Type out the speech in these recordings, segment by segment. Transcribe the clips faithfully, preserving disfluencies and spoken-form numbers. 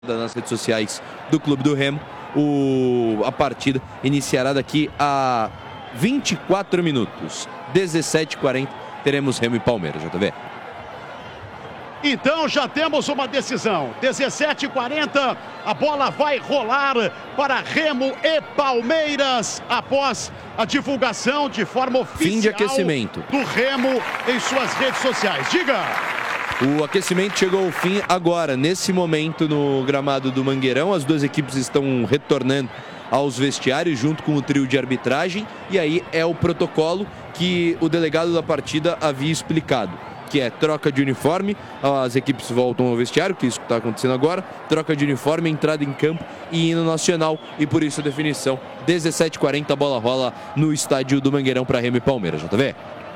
nas redes sociais do Clube do Remo. O, a partida iniciará daqui a vinte e quatro minutos, dezessete e quarenta, teremos Remo e Palmeiras, J V. Então já temos uma decisão, dezessete e quarenta, a bola vai rolar para Remo e Palmeiras após a divulgação de forma oficial Fim de aquecimento do Remo em suas redes sociais. Diga! O aquecimento chegou ao fim agora, nesse momento, no gramado do Mangueirão. As duas equipes estão retornando aos vestiários junto com o trio de arbitragem. E aí é o protocolo que o delegado da partida havia explicado, que é troca de uniforme, as equipes voltam ao vestiário, que é isso que está acontecendo agora, troca de uniforme, entrada em campo e hino nacional. E por isso a definição, dezessete e quarenta, a bola rola no estádio do Mangueirão para Remo e Palmeiras, J V.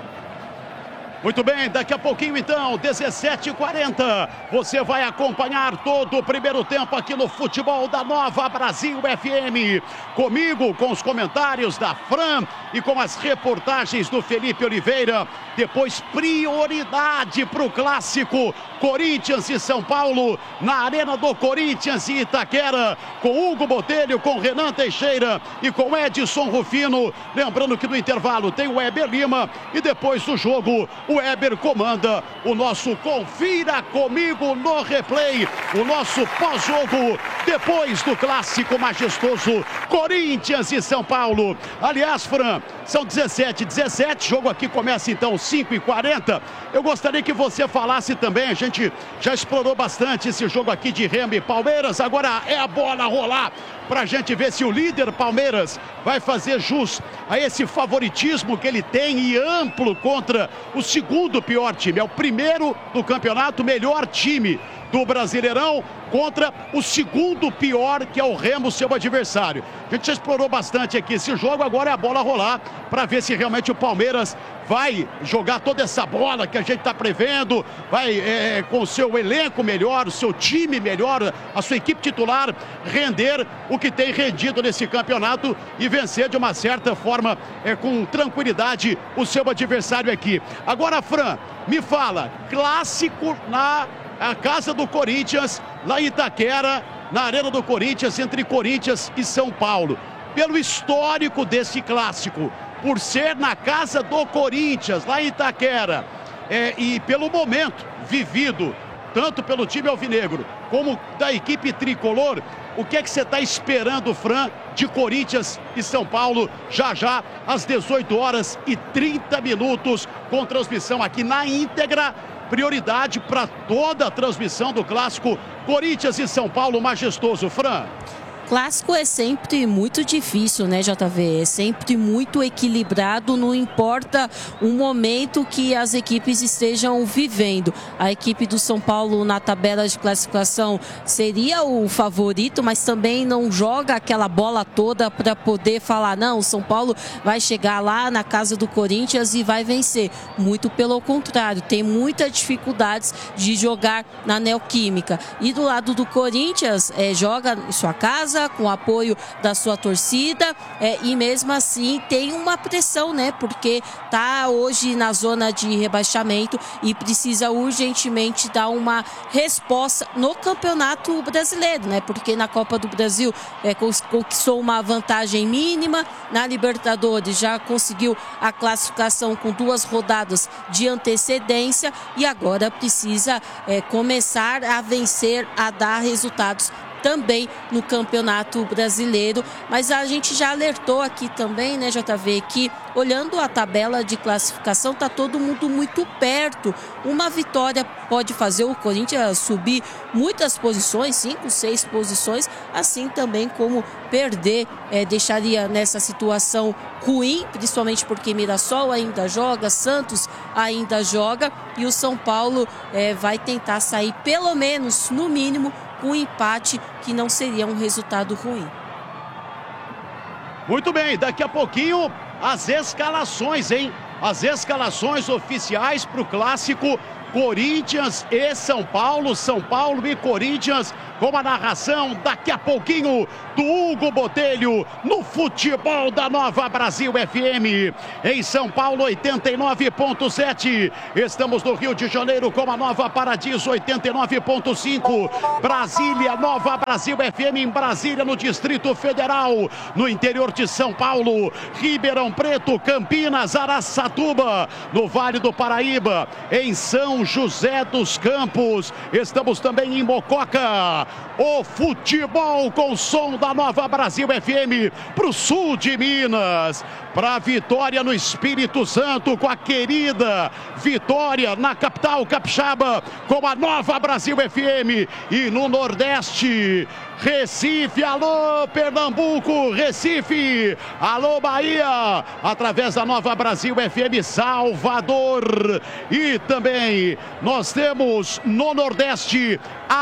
Muito bem, daqui a pouquinho então, dezessete e quarenta, você vai acompanhar todo o primeiro tempo aqui no Futebol da Nova Brasil F M. Comigo, com os comentários da Fran e com as reportagens do Felipe Oliveira. Depois, prioridade para o clássico Corinthians e São Paulo, na Arena do Corinthians e Itaquera, com Hugo Botelho, com Renan Teixeira e com Edson Rufino. Lembrando que no intervalo tem o Weber Lima e depois do jogo o Weber comanda o nosso Confira Comigo no Replay, o nosso pós-jogo depois do clássico majestoso Corinthians e São Paulo. Aliás, Fran, são dezessete e dezessete, jogo aqui começa então cinco e quarenta. Eu gostaria que você falasse também, a gente já explorou bastante esse jogo aqui de Remo e Palmeiras, agora é a bola rolar para a gente ver se o líder Palmeiras vai fazer jus a esse favoritismo que ele tem e amplo contra o segundo pior time. É o primeiro do campeonato, melhor time do Brasileirão contra o segundo pior, que é o Remo, seu adversário. A gente já explorou bastante aqui esse jogo, agora é a bola rolar para ver se realmente o Palmeiras vai jogar toda essa bola que a gente está prevendo, vai é, com o seu elenco melhor, o seu time melhor, a sua equipe titular render o que tem rendido nesse campeonato e vencer de uma certa forma, é, com tranquilidade, o seu adversário aqui. Agora, Fran, me fala, clássico na a casa do Corinthians, lá em Itaquera, na Arena do Corinthians, entre Corinthians e São Paulo. Pelo histórico desse clássico, por ser na casa do Corinthians, lá em Itaquera, é, e pelo momento vivido, tanto pelo time alvinegro como da equipe tricolor, o que é que você está esperando, Fran, de Corinthians e São Paulo, já já, às dezoito horas e trinta minutos, com transmissão aqui na íntegra, prioridade para toda a transmissão do clássico Corinthians e São Paulo majestoso, Fran? Clássico é sempre muito difícil, né, J V? É sempre muito equilibrado, não importa o momento que as equipes estejam vivendo. A equipe do São Paulo na tabela de classificação seria o favorito, mas também não joga aquela bola toda para poder falar, não, o São Paulo vai chegar lá na casa do Corinthians e vai vencer. Muito pelo contrário, tem muitas dificuldades de jogar na Neoquímica. E do lado do Corinthians, é, joga em sua casa, com o apoio da sua torcida, é, e mesmo assim tem uma pressão, né? Porque tá hoje na zona de rebaixamento e precisa urgentemente dar uma resposta no Campeonato Brasileiro, né? Porque na Copa do Brasil é, conquistou uma vantagem mínima, na Libertadores já conseguiu a classificação com duas rodadas de antecedência e agora precisa é, começar a vencer, a dar resultados também no Campeonato Brasileiro. Mas a gente já alertou aqui também, né, J V, que olhando a tabela de classificação, tá todo mundo muito perto. Uma vitória pode fazer o Corinthians subir muitas posições, cinco, seis posições, assim também como perder, é, deixaria nessa situação ruim, principalmente porque Mirassol ainda joga, Santos ainda joga e o São Paulo é, vai tentar sair pelo menos, no mínimo, um empate, que não seria um resultado ruim. Muito bem, daqui a pouquinho as escalações, hein? As escalações oficiais para o clássico Corinthians e São Paulo, São Paulo e Corinthians com a narração daqui a pouquinho do Hugo Botelho no futebol da Nova Brasil F M. Em São Paulo, oitenta e nove ponto sete. Estamos no Rio de Janeiro com a Nova Paradiso, oitenta e nove ponto cinco. Brasília, Nova Brasil F M em Brasília, no Distrito Federal. No interior de São Paulo, Ribeirão Preto, Campinas, Araçatuba. No Vale do Paraíba, em São José dos Campos. Estamos também em Mococa. O futebol com som da Nova Brasil F M para o sul de Minas. Para Vitória no Espírito Santo, com a querida Vitória na capital capixaba, com a Nova Brasil F M. E no Nordeste, Recife, alô Pernambuco, Recife, alô Bahia, através da Nova Brasil F M Salvador. E também nós temos no Nordeste,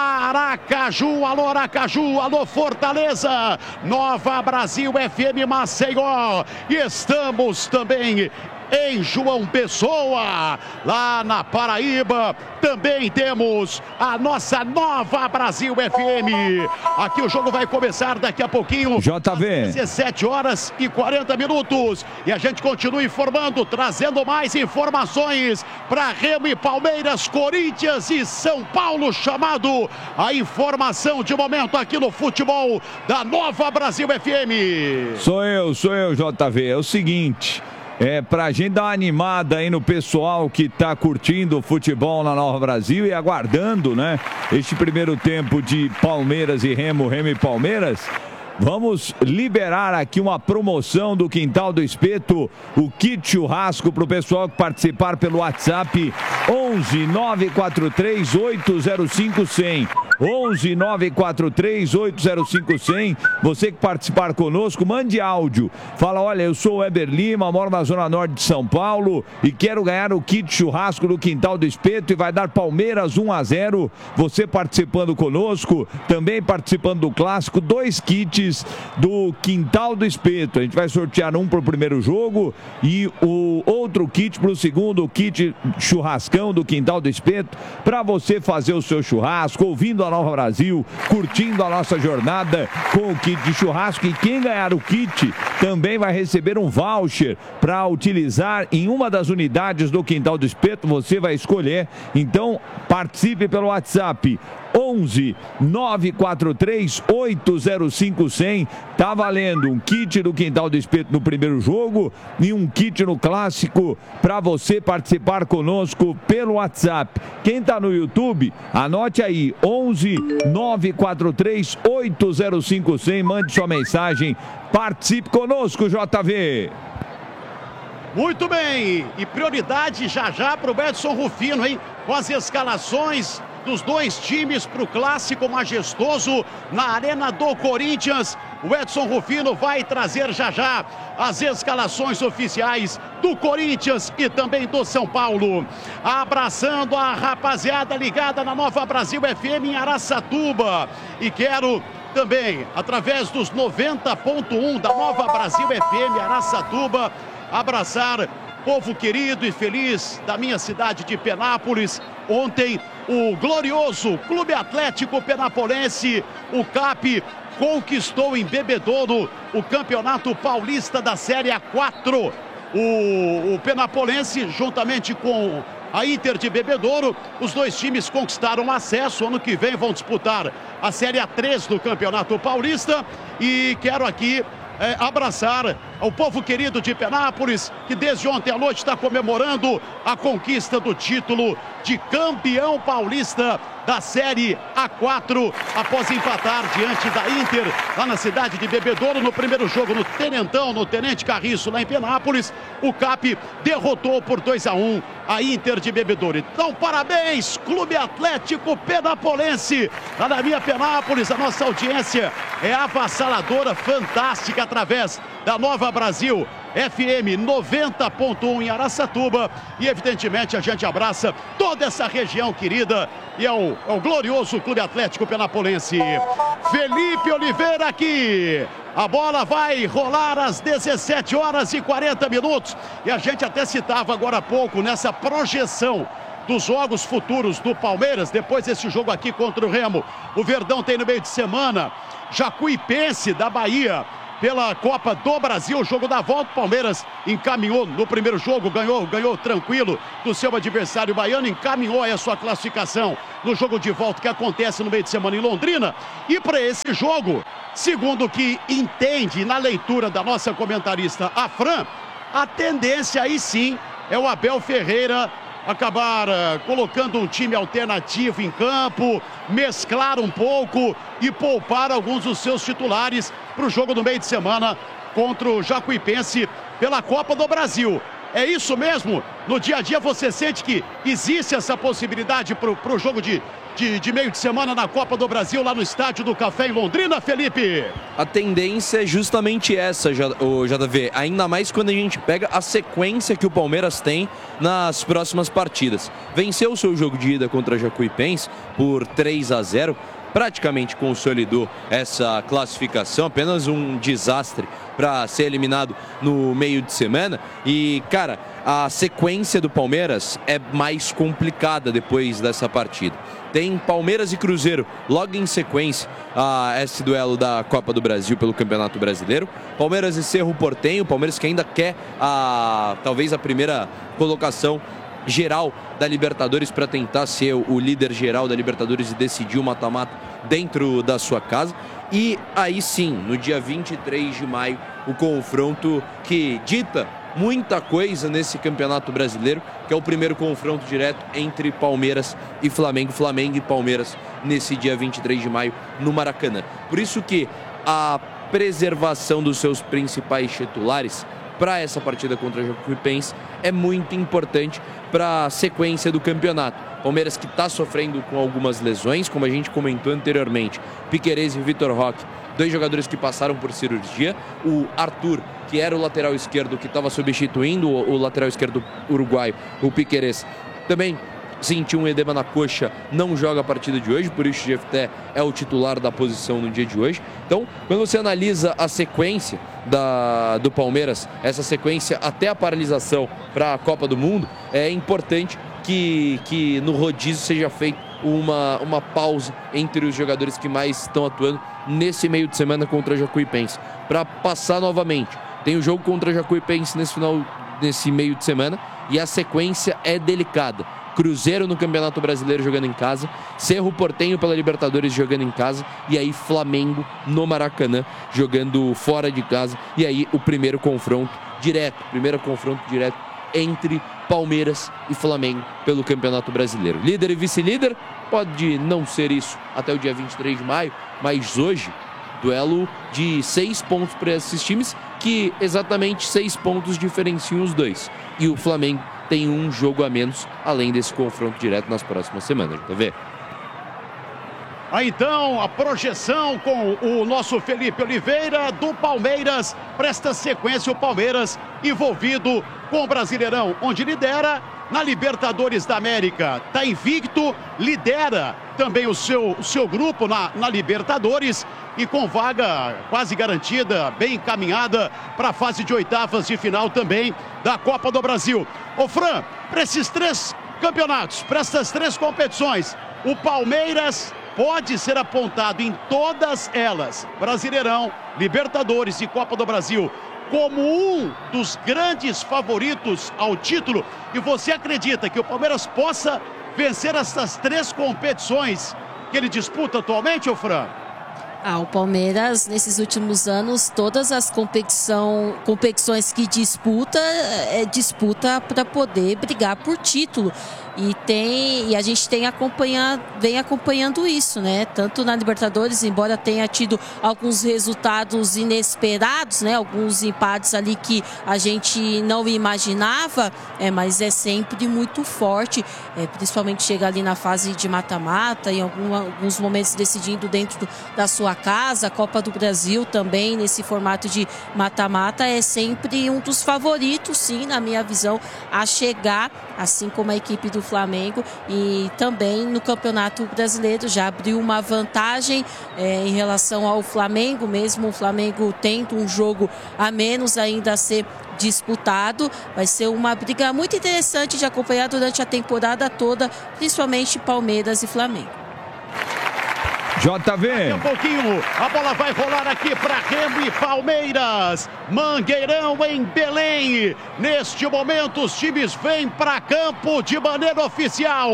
Aracaju, alô Aracaju, alô Fortaleza, Nova Brasil F M Maceió. E estamos também em João Pessoa, lá na Paraíba, também temos a nossa Nova Brasil F M. Aqui o jogo vai começar daqui a pouquinho, J V. às dezessete horas e quarenta minutos. E a gente continua informando, trazendo mais informações para Remo e Palmeiras, Corinthians e São Paulo. Chamado a informação de momento aqui no futebol da Nova Brasil F M. Sou eu, sou eu, J V. É o seguinte... É, pra gente dar uma animada aí no pessoal que tá curtindo o futebol na Nova Brasil e aguardando, né, este primeiro tempo de Palmeiras e Remo, Remo e Palmeiras. Vamos liberar aqui uma promoção do Quintal do Espeto, o kit churrasco para o pessoal que participar pelo WhatsApp onze nove quatro três oito zero cinco cem. onze nove quatro três oito zero cinco cem. Você que participar conosco, mande áudio. Fala, olha, eu sou o Weber Lima, moro na Zona Norte de São Paulo e quero ganhar o kit churrasco do Quintal do Espeto e vai dar Palmeiras um a zero. Você participando conosco, também participando do Clássico, dois kits do Quintal do Espeto. A gente vai sortear um para o primeiro jogo e o outro kit para o segundo, o kit churrascão do Quintal do Espeto, para você fazer o seu churrasco, ouvindo a Nova Brasil, curtindo a nossa jornada com o kit de churrasco. E quem ganhar o kit também vai receber um voucher para utilizar em uma das unidades do Quintal do Espeto. Você vai escolher. Então participe pelo WhatsApp onze nove quatro três oito zero cinco cem. Tá valendo um kit do Quintal do Espeto no primeiro jogo e um kit no Clássico para você participar conosco pelo WhatsApp. Quem tá no YouTube, anote aí onze nove quatro três oito zero cinco cem. Mande sua mensagem, participe conosco, J V. Muito bem, e prioridade já já para o Edson Rufino, hein? Com as escalações dos dois times para o Clássico majestoso na Arena do Corinthians. O Edson Rufino vai trazer já já as escalações oficiais do Corinthians e também do São Paulo. Abraçando a rapaziada ligada na Nova Brasil F M em Araçatuba. E quero também, através dos noventa ponto um da Nova Brasil F M Araçatuba, abraçar povo querido e feliz da minha cidade de Penápolis. Ontem, o glorioso Clube Atlético Penapolense, o C A P, conquistou em Bebedouro o Campeonato Paulista da Série A quatro. O, o Penapolense, juntamente com a Inter de Bebedouro, os dois times conquistaram acesso. Ano que vem vão disputar a Série A três do Campeonato Paulista. E quero aqui É, abraçar ao povo querido de Penápolis, que desde ontem à noite está comemorando a conquista do título de campeão paulista da Série A quatro, após empatar diante da Inter, lá na cidade de Bebedouro, no primeiro jogo no Tenentão, no Tenente Carriço, lá em Penápolis. O C A P derrotou por dois a um a Inter de Bebedouro. Então, parabéns, Clube Atlético Penapolense, lá na minha Penápolis. A nossa audiência é avassaladora, fantástica, através da Nova Brasil F M noventa ponto um em Araçatuba. E evidentemente a gente abraça toda essa região querida e é o, é o glorioso Clube Atlético Penapolense. Felipe Oliveira aqui. A bola vai rolar às dezessete horas e quarenta minutos. E a gente até citava agora há pouco nessa projeção dos jogos futuros do Palmeiras, depois desse jogo aqui contra o Remo. O Verdão tem no meio de semana Jacuipense da Bahia pela Copa do Brasil, o jogo da volta. O Palmeiras encaminhou no primeiro jogo, ganhou, ganhou tranquilo do seu adversário baiano, encaminhou aí a sua classificação no jogo de volta que acontece no meio de semana em Londrina. E para esse jogo, segundo o que entende na leitura da nossa comentarista, a Fran, a tendência aí sim é o Abel Ferreira acabar uh, colocando um time alternativo em campo, mesclar um pouco e poupar alguns dos seus titulares para o jogo do meio de semana contra o Jacuipense pela Copa do Brasil. É isso mesmo? No dia a dia você sente que existe essa possibilidade para o jogo de, de, de meio de semana na Copa do Brasil lá no Estádio do Café em Londrina, Felipe? A tendência é justamente essa, o J V, ainda mais quando a gente pega a sequência que o Palmeiras tem nas próximas partidas. Venceu o seu jogo de ida contra a Jacuipense por três a zero, praticamente consolidou essa classificação, apenas um desastre para ser eliminado no meio de semana. E, cara, a sequência do Palmeiras é mais complicada depois dessa partida. Tem Palmeiras e Cruzeiro logo em sequência a esse duelo da Copa do Brasil pelo Campeonato Brasileiro. Palmeiras e Cerro Porteño, Palmeiras que ainda quer a talvez a primeira colocação geral da Libertadores para tentar ser o líder geral da Libertadores e decidir o mata-mata dentro da sua casa. E aí sim, no dia vinte e três de maio, o confronto que dita muita coisa nesse Campeonato Brasileiro, que é o primeiro confronto direto entre Palmeiras e Flamengo, Flamengo e Palmeiras nesse dia vinte e três de maio no Maracanã. Por isso que a preservação dos seus principais titulares para essa partida contra o Jacuipense é muito importante para a sequência do campeonato. Palmeiras que está sofrendo com algumas lesões, como a gente comentou anteriormente. Piquerez e Vitor Roque, dois jogadores que passaram por cirurgia. O Arthur, que era o lateral esquerdo que estava substituindo o, o lateral esquerdo uruguaio, o Piquerez, também sentiu um edema na coxa, não joga a partida de hoje, por isso o Jefté é o titular da posição no dia de hoje. Então, quando você analisa a sequência da, do Palmeiras, essa sequência até a paralisação para a Copa do Mundo, é importante que, que no rodízio seja feita uma, uma pausa entre os jogadores que mais estão atuando nesse meio de semana contra a Jacuipense, para passar novamente. Tem o jogo contra a Jacuipense nesse final, nesse meio de semana, e a sequência é delicada. Cruzeiro no Campeonato Brasileiro jogando em casa, Cerro Porteño pela Libertadores jogando em casa, e aí Flamengo no Maracanã jogando fora de casa, e aí o primeiro confronto direto, primeiro confronto direto entre Palmeiras e Flamengo pelo Campeonato Brasileiro. Líder e vice-líder, pode não ser isso até o dia vinte e três de maio, mas hoje, duelo de seis pontos para esses times, que exatamente seis pontos diferenciam os dois. E o Flamengo tem um jogo a menos, além desse confronto direto nas próximas semanas, tá vendo? Aí então, a projeção com o nosso Felipe Oliveira do Palmeiras. Presta sequência o Palmeiras envolvido com o Brasileirão, onde lidera na Libertadores da América. Está invicto, lidera também o seu, o seu grupo na, na Libertadores e com vaga quase garantida, bem encaminhada para a fase de oitavas de final também da Copa do Brasil. Ô Fran, para esses três campeonatos, para essas três competições, o Palmeiras pode ser apontado em todas elas, Brasileirão, Libertadores e Copa do Brasil, como um dos grandes favoritos ao título. E você acredita que o Palmeiras possa vencer essas três competições que ele disputa atualmente, ô Fran? Ah, o Palmeiras, nesses últimos anos, todas as competição, competições que disputa, é disputa para poder brigar por título. E, tem, e a gente tem acompanhado, vem acompanhando isso, né? Tanto na Libertadores, embora tenha tido alguns resultados inesperados, né? Alguns empates ali que a gente não imaginava, é, mas é sempre muito forte, é, principalmente chega ali na fase de mata-mata, em algum, alguns momentos decidindo dentro do, da sua sua casa, a Copa do Brasil também, nesse formato de mata-mata, é sempre um dos favoritos, sim, na minha visão, a chegar, assim como a equipe do Flamengo, e também no Campeonato Brasileiro já abriu uma vantagem é, em relação ao Flamengo, mesmo o Flamengo tendo um jogo a menos ainda a ser disputado. Vai ser uma briga muito interessante de acompanhar durante a temporada toda, principalmente Palmeiras e Flamengo. J V. Daqui a pouquinho a bola vai rolar aqui para Remo e Palmeiras. Mangueirão em Belém. Neste momento os times vêm para campo de maneira oficial.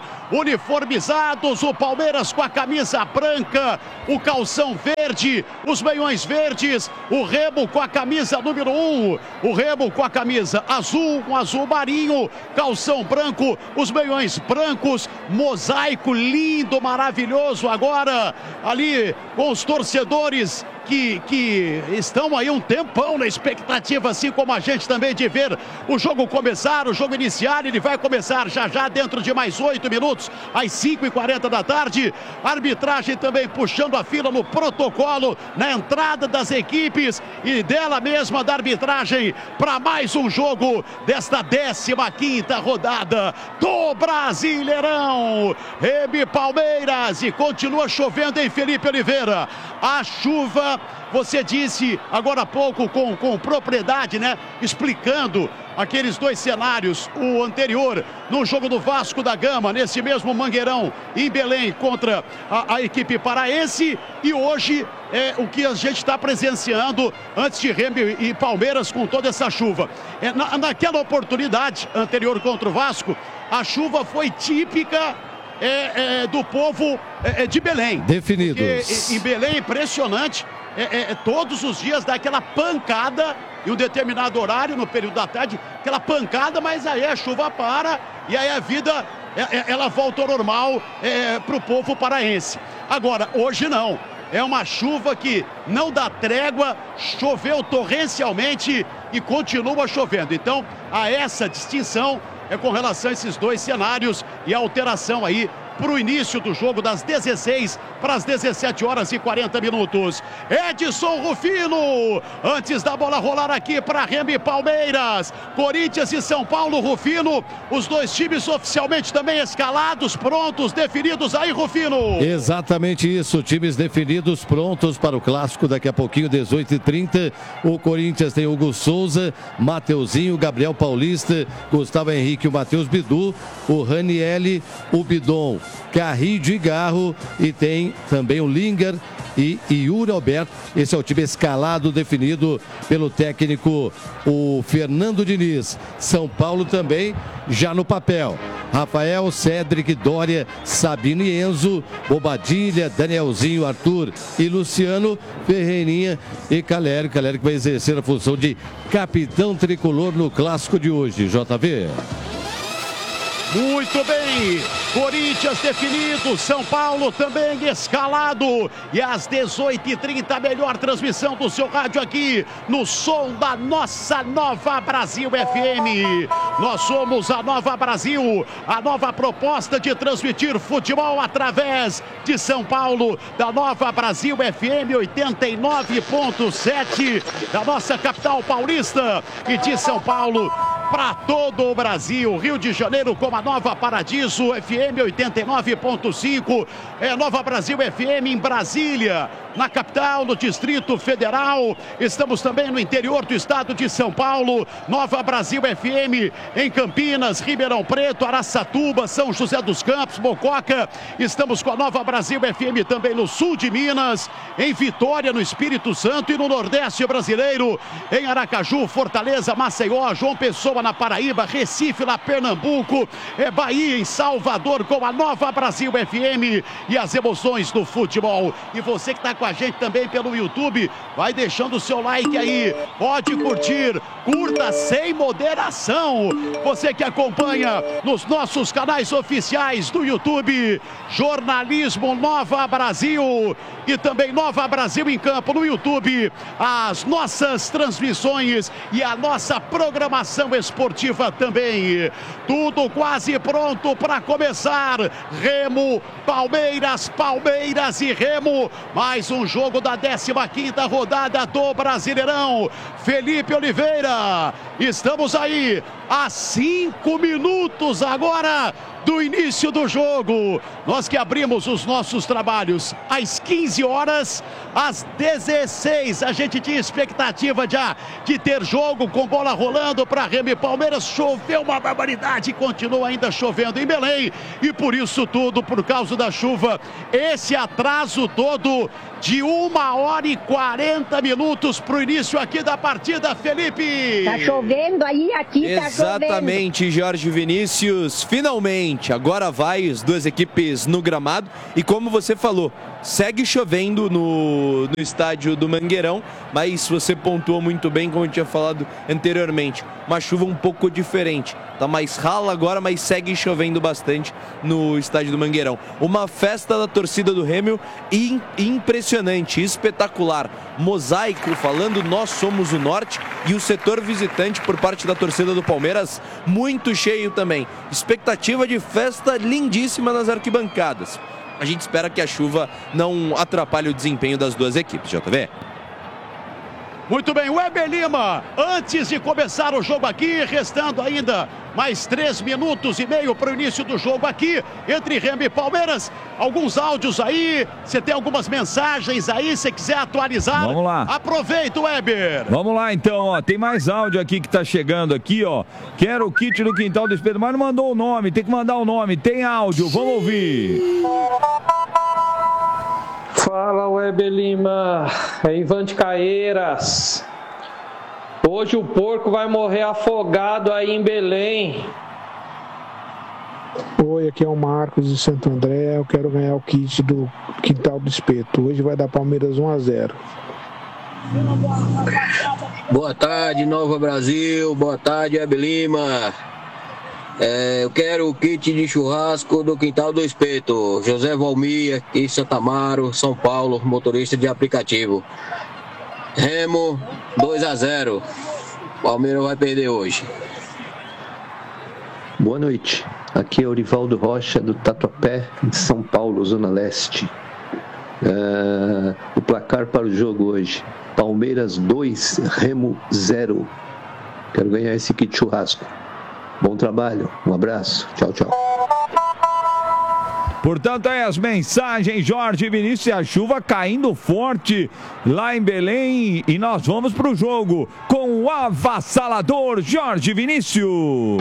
Uniformizados, o Palmeiras com a camisa branca, o calção verde, os meiões verdes, o Remo com a camisa número um, o Remo com a camisa azul, um azul marinho, calção branco, os meiões brancos, mosaico lindo, maravilhoso agora, ali com os torcedores Que, que estão aí um tempão na expectativa, assim como a gente também, de ver o jogo começar, o jogo iniciar. Ele vai começar já já dentro de mais oito minutos, às cinco e quarenta da tarde. A arbitragem também puxando a fila no protocolo, na entrada das equipes e dela mesma, da arbitragem, para mais um jogo desta décima quinta rodada do Brasileirão. Remo e Palmeiras, e continua chovendo em Felipe Oliveira. A chuva, você disse agora há pouco com, com propriedade, né? Explicando aqueles dois cenários, o anterior no jogo do Vasco da Gama, nesse mesmo Mangueirão, em Belém, contra a, a equipe paraense, e hoje é o que a gente está presenciando antes de Remo e Palmeiras com toda essa chuva. É, na, naquela oportunidade anterior contra o Vasco, a chuva foi típica É, é, do povo é, de Belém. Definidos. Porque, em Belém é impressionante, é, é, todos os dias dá aquela pancada em um determinado horário, no período da tarde, aquela pancada, mas aí a chuva para e aí a vida é, ela volta ao normal é, para o povo paraense. Agora, hoje não. É uma chuva que não dá trégua, choveu torrencialmente e continua chovendo. Então, há essa distinção é com relação a esses dois cenários e a alteração aí para o início do jogo das dezesseis para as dezessete horas e quarenta minutos. Edson Rufino, antes da bola rolar aqui para Remo e Palmeiras, Corinthians e São Paulo. Rufino, os dois times oficialmente também escalados, prontos, definidos aí, Rufino. Exatamente isso, times definidos, prontos para o clássico daqui a pouquinho, dezoito e trinta. O Corinthians tem Hugo Souza, Mateuzinho, Gabriel Paulista, Gustavo Henrique, o Matheus Bidu, o Ranielli, o Bidon, Carrillo e Garro, e tem também o Linger e Yuri Alberto. Esse é o time escalado, definido pelo técnico, o Fernando Diniz. São Paulo também já no papel: Rafael, Cédric, Dória, Sabino e Enzo, Bobadilha, Danielzinho, Arthur e Luciano, Ferreirinha e Calério. Calério que vai exercer a função de capitão tricolor no clássico de hoje. J V. Muito bem, Corinthians definido, São Paulo também escalado, e às dezoito e trinta a melhor transmissão do seu rádio aqui no som da nossa Nova Brasil F M. Nós somos a Nova Brasil, a nova proposta de transmitir futebol através de São Paulo, da Nova Brasil F M oitenta e nove ponto sete, da nossa capital paulista, e de São Paulo para todo o Brasil. Rio de Janeiro com a Nova Paradiso F M oitenta e nove ponto cinco, é Nova Brasil F M em Brasília, na capital, no Distrito Federal. Estamos também no interior do estado de São Paulo, Nova Brasil F M em Campinas, Ribeirão Preto, Araçatuba, São José dos Campos, Mococa. Estamos com a Nova Brasil F M também no sul de Minas, em Vitória, no Espírito Santo, e no Nordeste brasileiro, em Aracaju, Fortaleza, Maceió, João Pessoa na Paraíba, Recife na Pernambuco, é Bahia, em Salvador, com a Nova Brasil F M e as emoções do futebol. E você que está com a gente também pelo YouTube, vai deixando o seu like aí, pode curtir, curta sem moderação. Você que acompanha nos nossos canais oficiais do YouTube, Jornalismo Nova Brasil e também Nova Brasil em Campo no YouTube, as nossas transmissões e a nossa programação exclusiva esportiva também. Tudo quase pronto para começar. Remo, Palmeiras, Palmeiras e Remo. Mais um jogo da décima quinta rodada do Brasileirão. Felipe Oliveira, estamos aí a cinco minutos agora do início do jogo. Nós que abrimos os nossos trabalhos às quinze horas, às dezesseis, a gente tinha expectativa já de ter jogo com bola rolando para Remo e Palmeiras. Choveu uma barbaridade, continua ainda chovendo em Belém, e por isso tudo, por causa da chuva, esse atraso todo de uma hora e quarenta minutos para o início aqui da partida, Felipe. Tá chovendo aí, aqui tá chovendo. Exatamente, Jorge Vinícius, finalmente, agora vai as duas equipes no gramado, e como você falou, segue chovendo no, no estádio do Mangueirão, mas você pontuou muito bem, como eu tinha falado anteriormente, uma chuva um pouco diferente, tá mais rala agora, mas segue chovendo bastante no estádio do Mangueirão. Uma festa da torcida do Remo impressionante, espetacular, mosaico falando nós somos o norte, e o setor visitante por parte da torcida do Palmeiras muito cheio também, expectativa de festa lindíssima nas arquibancadas. A gente espera que a chuva não atrapalhe o desempenho das duas equipes, J V. Muito bem, Weber Lima, antes de começar o jogo aqui, restando ainda mais três minutos e meio para o início do jogo aqui, entre Remo e Palmeiras, alguns áudios aí, você tem algumas mensagens aí, se quiser atualizar, vamos lá. Aproveita, Weber. Vamos lá então, ó, tem mais áudio aqui que tá chegando aqui, ó, quero o kit do Quintal do Espelho, mas não mandou o nome, tem que mandar o nome, tem áudio, vamos ouvir. Fala, Weber Lima, é Ivan de Caeiras. Hoje o porco vai morrer afogado aí em Belém. Oi, aqui é o Marcos de Santo André, eu quero ganhar o kit do Quintal do Espeto. Hoje vai dar Palmeiras um a zero. Boa tarde, Nova Brasil, boa tarde, Weber Lima. É, eu quero o kit de churrasco do Quintal do Espeto. José Valmir, aqui em Santa Amaro, São Paulo, motorista de aplicativo. Remo, dois a zero. Palmeiras vai perder hoje. Boa noite. Aqui é Orivaldo Rocha, do Tatuapé, em São Paulo, Zona Leste. Uh, o placar para o jogo hoje: Palmeiras dois, Remo zero. Quero ganhar esse kit churrasco. Bom trabalho, um abraço, tchau, tchau. Portanto, aí as mensagens, Jorge Vinícius, e a chuva caindo forte lá em Belém, e nós vamos para o jogo com o avassalador Jorge Vinícius.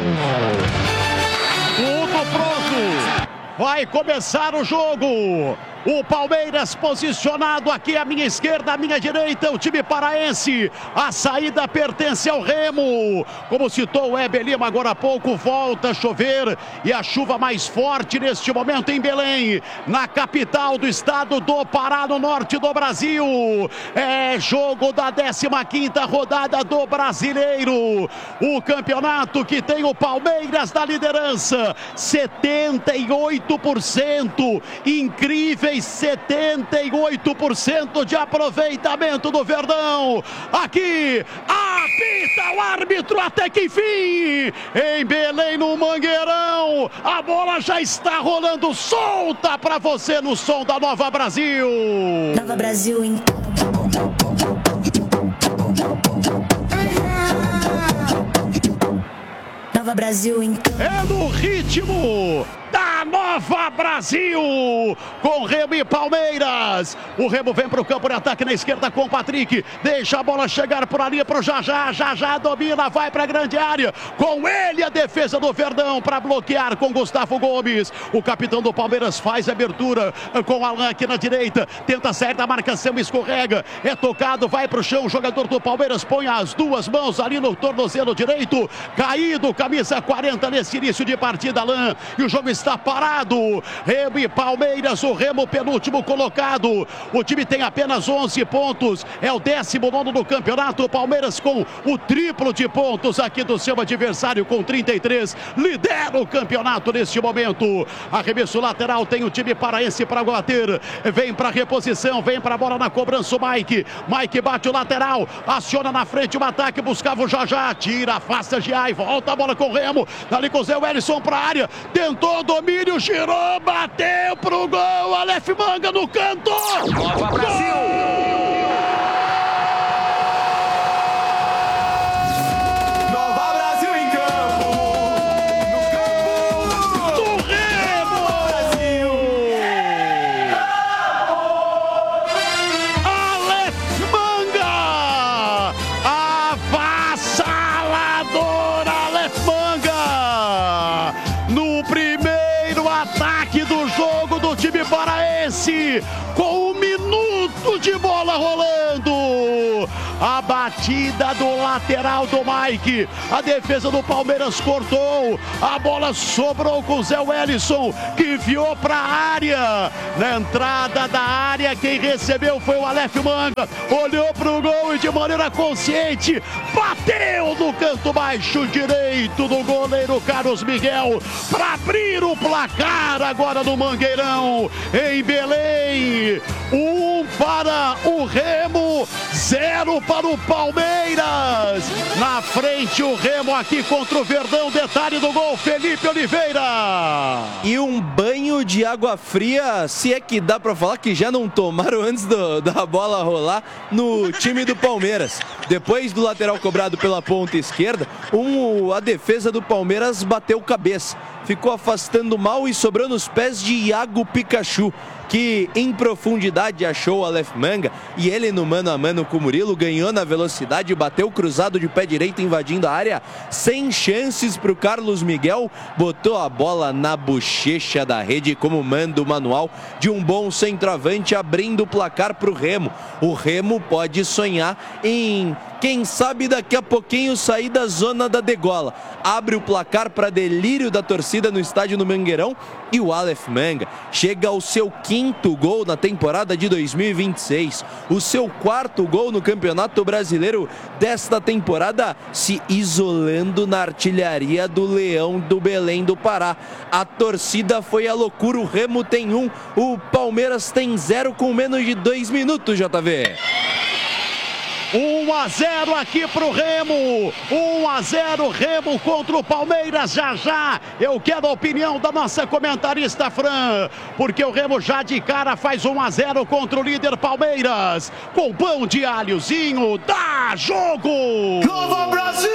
Tudo pronto, vai começar o jogo. O Palmeiras posicionado aqui à minha esquerda, à minha direita, o time paraense. A saída pertence ao Remo. Como citou o Weber Lima agora há pouco, volta a chover e a chuva mais forte neste momento em Belém, na capital do estado do Pará, no norte do Brasil. É jogo da décima quinta rodada do Brasileiro. O campeonato que tem o Palmeiras na liderança, setenta e oito por cento. Incrível. setenta e oito por cento de aproveitamento do Verdão. Aqui, apita o árbitro até que enfim. Em Belém, no Mangueirão, a bola já está rolando solta para você no som da Nova Brasil. Nova Brasil, então. Nova Brasil, então. É no ritmo da Nova Brasil, com Remo e Palmeiras. O Remo vem para o campo de ataque na esquerda com o Patrick, deixa a bola chegar por ali para o Jajá, Jajá domina, vai para a grande área, com ele a defesa do Verdão para bloquear com Gustavo Gomes. O capitão do Palmeiras faz a abertura com o Alan aqui na direita, tenta sair da marcação, escorrega, é tocado, vai para o chão, o jogador do Palmeiras põe as duas mãos ali no tornozelo direito, caído, camisa quarenta nesse início de partida, Alan, e o jogo está parado. parado. Remo e Palmeiras, o Remo penúltimo colocado. O time tem apenas onze pontos, é o décimo nono do campeonato. O Palmeiras com o triplo de pontos aqui do seu adversário com trinta e três, lidera o campeonato neste momento. Arremesso lateral, tem o time paraense para bater, vem para reposição, vem para a bola na cobrança o Mike. Mike bate o lateral, aciona na frente o ataque, buscava o Jajá, tira, afasta Giai, volta a bola com o Remo, dali com o Zé Wellison para a área, tentou domínio, girou, bateu pro gol, Aleph Manga no canto. Nova Brasil! Nova Brasil em campo! No campo do Remo! Brasil! Aleph Manga! Avassalador Aleph Manga! No primeiro ataque do jogo do time paraense, com um minuto de bola rolando. A batida do lateral do Mike. A defesa do Palmeiras cortou. A bola sobrou com o Zé Wellison, que enviou para a área. Na entrada da área, quem recebeu foi o Aleph Manga. Olhou para o gol e de maneira consciente bateu no canto baixo direito do goleiro Carlos Miguel para abrir o placar agora no Mangueirão, em Belém. Um para o Remo, zero para o Palmeiras. Na frente o Remo aqui contra o Verdão. Detalhe do gol, Felipe Oliveira. E um banho de água fria, se é que dá pra falar, que já não tomaram antes do, da bola rolar no time do Palmeiras. Depois do lateral cobrado pela ponta esquerda, um, a defesa do Palmeiras bateu cabeça. Ficou afastando mal e sobrou nos pés de Iago Pikachu, que em profundidade achou o Aleph Manga, e ele no mano a mano com o Murilo ganhou na velocidade, bateu cruzado de pé direito invadindo a área, sem chances para o Carlos Miguel, botou a bola na bochecha da rede como manda o manual de um bom centroavante, abrindo o placar para o Remo. O Remo pode sonhar em, quem sabe daqui a pouquinho, sair da zona da degola. Abre o placar para delírio da torcida no estádio no Mangueirão, e o Aleph Manga chega ao seu quinto gol na temporada de dois mil e vinte e seis, o seu quarto gol no Campeonato Brasileiro desta temporada, se isolando na artilharia do Leão do Belém do Pará. A torcida foi a loucura, o Remo tem um, o Palmeiras tem zero com menos de dois minutos, J V. um a zero aqui pro Remo, um a zero Remo contra o Palmeiras. Já já eu quero a opinião da nossa comentarista Fran, porque o Remo já de cara faz um a zero contra o líder Palmeiras, com pão de alhozinho. Dá jogo! Nova Brasil!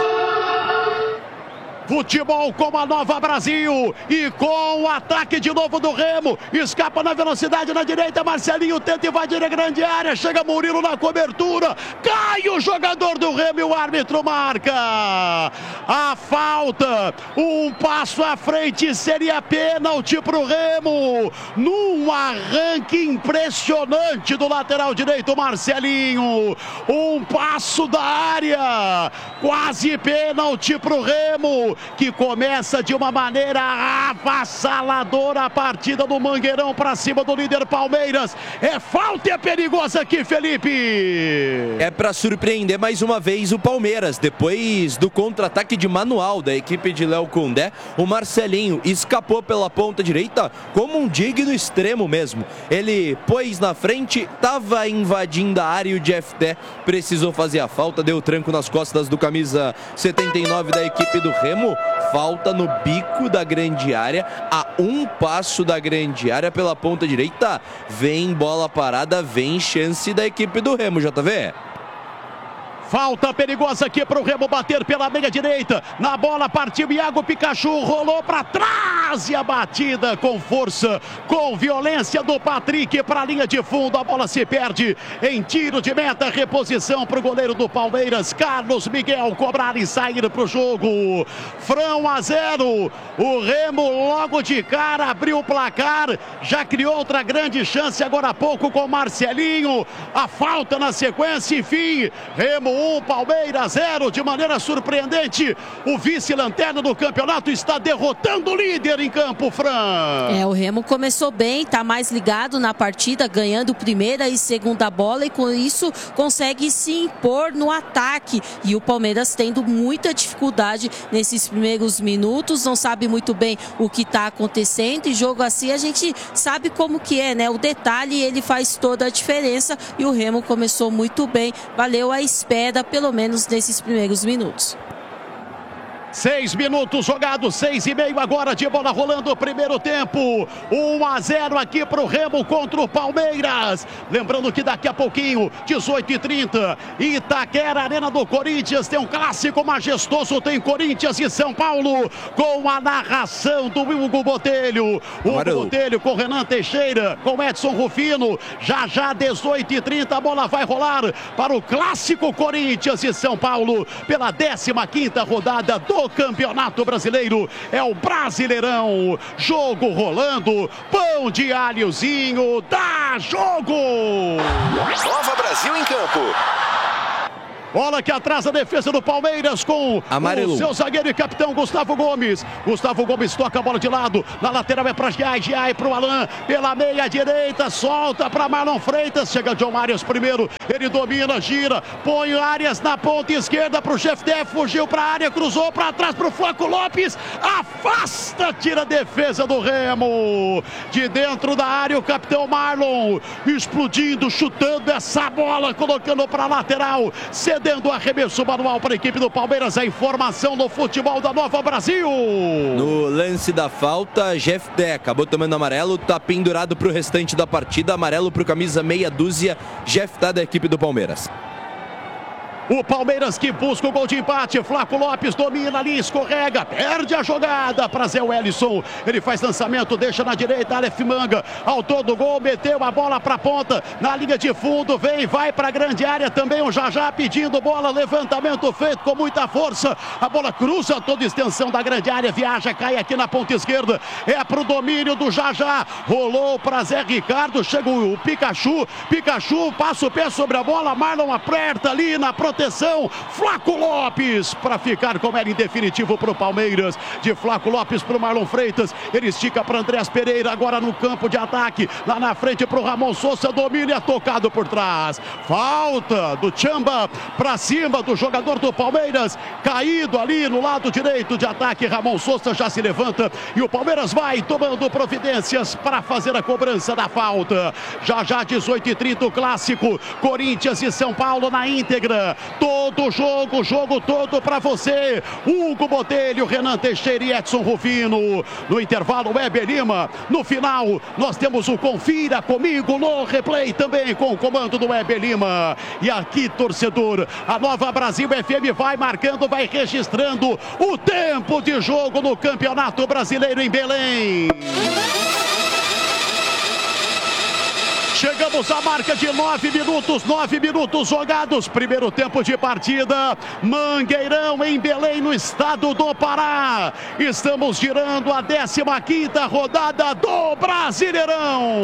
Futebol com a Nova Brasil e com o ataque de novo do Remo. Escapa na velocidade na direita, Marcelinho tenta invadir a grande área, chega Murilo na cobertura, cai o jogador do Remo e o árbitro marca a falta. Um passo à frente, seria pênalti pro Remo, num arranque impressionante do lateral direito Marcelinho. Um passo da área, quase pênalti pro Remo, que começa de uma maneira avassaladora a partida do Mangueirão para cima do líder Palmeiras. É falta e é perigosa aqui, Felipe. É para surpreender mais uma vez o Palmeiras. Depois do contra-ataque de manual da equipe de Léo Condé, o Marcelinho escapou pela ponta direita como um digno extremo mesmo. Ele pôs na frente, estava invadindo a área e o Jeff Té precisou fazer a falta, deu tranco nas costas do camisa setenta e nove da equipe do Remo. Falta no bico da grande área, a um passo da grande área pela ponta direita. Vem bola parada, vem chance da equipe do Remo, J V. Falta perigosa aqui para o Remo bater pela meia direita. Na bola partiu Iago Pikachu, rolou para trás e a batida com força, com violência do Patrick para a linha de fundo. A bola se perde em tiro de meta. Reposição para o goleiro do Palmeiras, Carlos Miguel, cobrar e sair para o jogo. Fran um a zero. O Remo logo de cara abriu o placar. Já criou outra grande chance agora há pouco com Marcelinho. A falta na sequência, enfim. Remo um, Palmeiras zero. De maneira surpreendente, o vice-lanterna do campeonato está derrotando o líder em campo, Fran. É, o Remo começou bem, tá mais ligado na partida, ganhando primeira e segunda bola e com isso consegue se impor no ataque. E o Palmeiras tendo muita dificuldade nesses primeiros minutos, não sabe muito bem o que está acontecendo, e jogo assim a gente sabe como que é, né? O detalhe, ele faz toda a diferença, e o Remo começou muito bem, valeu a espera, pelo menos nesses primeiros minutos. Seis minutos jogados, seis e meio agora de bola rolando o primeiro tempo. um a zero aqui para o Remo contra o Palmeiras. Lembrando que daqui a pouquinho, dezoito e trinta, Itaquera, Arena do Corinthians, tem um clássico majestoso, tem Corinthians e São Paulo, com a narração do Hugo Botelho. Hugo Amarelo. Botelho com Renan Teixeira, com Edson Rufino. Já já, dezoito e trinta, a bola vai rolar para o clássico Corinthians e São Paulo, pela décima quinta rodada do Campeonato Brasileiro. É o Brasileirão. Jogo rolando. Pão de alhozinho. Dá jogo! Nova Brasil em campo. Bola que atrasa a defesa do Palmeiras com Amarelo. o seu zagueiro e capitão Gustavo Gomes. Gustavo Gomes toca a bola de lado. Na lateral é para Giai, Giai para o Alan. Pela meia direita, solta para Marlon Freitas. Chega John Arias primeiro. Ele domina, gira. Põe o Arias na ponta esquerda para o Jefté. Fugiu para a área, cruzou para trás para o Flaco Lopes. Afasta, tira a defesa do Remo. De dentro da área, o capitão Marlon explodindo, chutando essa bola, colocando para a lateral. Cedendo o arremesso manual para a equipe do Palmeiras. A informação no futebol da Nova Brasil. No lance da falta, Jefté acabou tomando amarelo, tá pendurado para o restante da partida. Amarelo para o camisa meia dúzia, Jefté da equipe do Palmeiras. O Palmeiras que busca o gol de empate. Flaco Lopes domina ali, escorrega, perde a jogada para Zé Wellison. Ele faz lançamento, deixa na direita, Aleph Manga. Autor do gol, meteu a bola para a ponta, na linha de fundo, vem, vai para a grande área também. O Jajá pedindo bola, levantamento feito com muita força. A bola cruza toda a extensão da grande área, viaja, cai aqui na ponta esquerda. É para o domínio do Jajá. Rolou para Zé Ricardo, chega o Pikachu. Pikachu passa o pé sobre a bola, Marlon aperta ali na proteção. Flaco Lopes para ficar como era em definitivo para o Palmeiras. De Flaco Lopes para o Marlon Freitas. Ele estica para Andrés Pereira agora no campo de ataque. Lá na frente para o Ramon Sousa. Domínio é tocado por trás. Falta do Chamba para cima do jogador do Palmeiras. Caído ali no lado direito de ataque. Ramon Sousa já se levanta e o Palmeiras vai tomando providências para fazer a cobrança da falta. Já já, dezoito e trinta, o clássico Corinthians e São Paulo na íntegra. Todo jogo, jogo todo para você. Hugo Botelho, Renan Teixeira e Edson Rufino. No intervalo, Weber Lima. No final, nós temos o Confira Comigo no replay também com o comando do Weber Lima. E aqui, torcedor, a Nova Brasil F M vai marcando, vai registrando o tempo de jogo no Campeonato Brasileiro em Belém. Chegamos à marca de nove minutos, nove minutos jogados. Primeiro tempo de partida. Mangueirão em Belém, no estado do Pará. Estamos girando a décima quinta rodada do Brasileirão.